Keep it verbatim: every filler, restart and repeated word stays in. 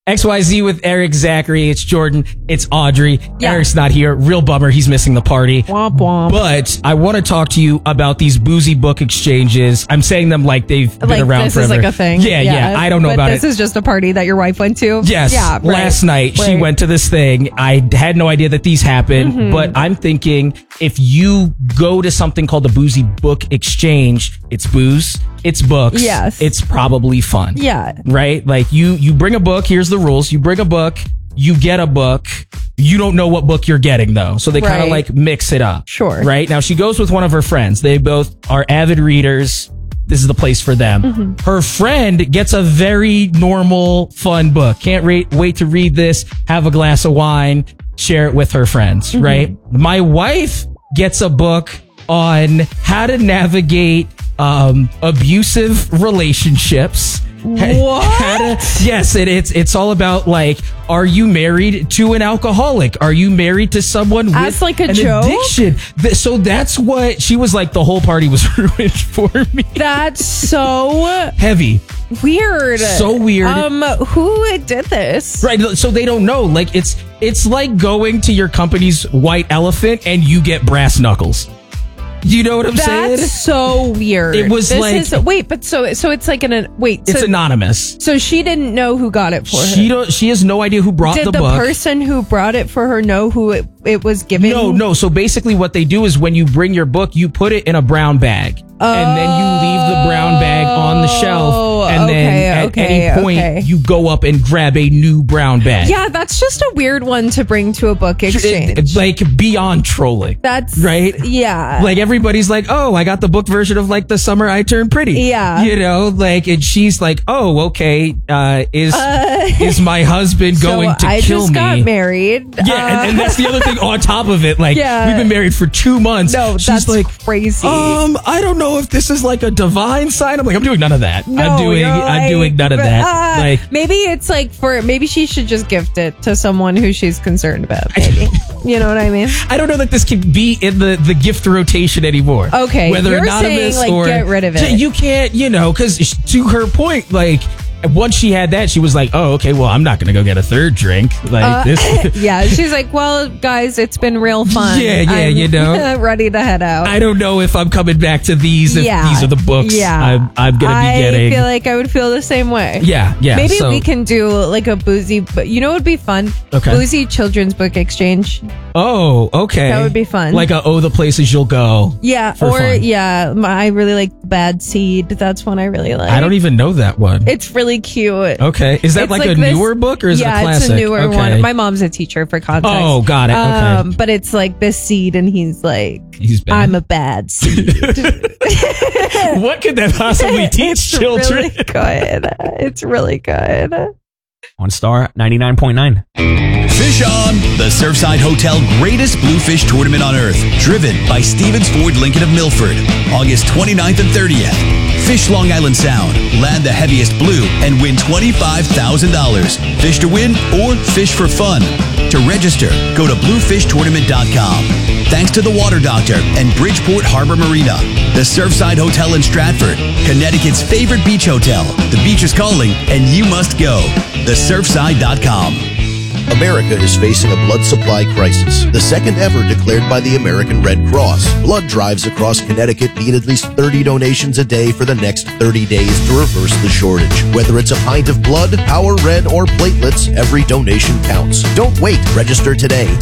X Y Z with Eric, Zachary. It's Jordan. It's Audrey. Yeah. Eric's not here. Real bummer. He's missing the party. Womp womp. But I want to talk to you about these boozy book exchanges. I'm saying them like they've been Like around this forever. is like a thing. Yeah, yeah. I don't know but about this it. is just a party that your wife went to. Yes. Yeah. Right. Last night she Right. went to this thing. I had no idea that these happened, Mm-hmm. but I'm thinking if you go to something called the Boozy Book Exchange, it's booze, it's books. Yes. It's probably fun. Yeah. Right? Like you, you bring a book. Here's the rules. You bring a book. You get a book. You don't know what book you're getting though. So they kind of Right. like mix it up. Sure. Right? Now she goes with one of her friends. They both are avid readers. This is the place for them. Mm-hmm. Her friend gets a very normal, fun book. Can't wait, wait to read this, have a glass of wine, share it with her friends, Mm-hmm. right? My wife gets a book on how to navigate um, abusive relationships. What? How to, yes, it, it's it's all about like, are you married to an alcoholic? Are you married to someone As with like a an joke? addiction? Th- So that's what she was like. The whole party was ruined for me. That's so Heavy, weird. so weird. Um, who did this? Right, so they don't know. Like it's it's like going to your company's white elephant and you get brass knuckles. You know what I'm saying? That's so weird. It was this like- is, wait, but so so it's like an, an wait. It's so, anonymous. so she didn't know who got it for her. She don't. She has no idea who brought Did the, the, book. person who brought it for her know who it, it was given? No, no. So basically, what they do is when you bring your book, you put it in a brown bag, and then you leave the brown bag on the shelf, and okay, then at okay, any point okay. you go up and grab a new brown bag. Yeah, that's just a weird one to bring to a book It- exchange. it's like beyond trolling. That's right. Yeah. Like everybody's like, oh, I got the book version of like The Summer I Turned Pretty. Yeah. You know, like, and she's like, oh, okay. Uh, is, is my husband going so to I kill just me? got married. Yeah. Uh, and, and that's the other thing on top of it. Like, Yeah. we've been married for two months. no, she's that's like, crazy. um, I don't know if this is like a divine sign. I'm like, I'm doing none of that. No, I'm doing, you're I'm like, doing none of but, that. uh, like, maybe it's like for maybe she should just gift it to someone who she's concerned about. Maybe you know what I mean? I don't know that this can be in the, the gift rotation anymore. Okay, whether you're anonymous saying, like, or get rid of it. You can't, you know, because to her point, like once she had that, she was like, "Oh, okay, well, I'm not gonna go get a third drink." Like Uh, this. yeah, she's like, well, guys, it's been real fun. Yeah, yeah, I'm you know. ready to head out. I don't know if I'm coming back to these. If yeah, these are the books. Yeah, I'm, I'm gonna be I getting. feel like I would feel the same way. yeah, yeah. Maybe so, we can do like a boozy, but you know what would be fun? Okay. Boozy children's book exchange. Oh, okay. That would be fun. Like a oh, the places you'll go. Yeah, For or fun. yeah, my- I really like Bad Seed. That's one I really like. I don't even know that one. It's really cute. Okay, is that It's like, a this- newer book or is yeah, it a classic? it's a newer okay. one. My mom's a teacher for context. Oh, got it. Okay. Um, but it's like this seed, and he's like, He's bad. I'm a bad seed. What could that possibly teach it's children? really good. It's really good. One star, ninety-nine point nine. Fish On, the Surfside Hotel greatest bluefish tournament on earth, driven by Stevens Ford Lincoln of Milford, August twenty-ninth and thirtieth. Fish Long Island Sound, land the heaviest blue, and win twenty-five thousand dollars. Fish to win or fish for fun. To register, go to bluefish tournament dot com. Thanks to the Water Doctor and Bridgeport Harbor Marina, the Surfside Hotel in Stratford, Connecticut's favorite beach hotel. The beach is calling, and you must go. the surfside dot com. America is facing a blood supply crisis, the second ever declared by the American Red Cross. Blood drives across Connecticut need at least thirty donations a day for the next thirty days to reverse the shortage. Whether it's a pint of blood, Power Red, or platelets, every donation counts. Don't wait. Register today.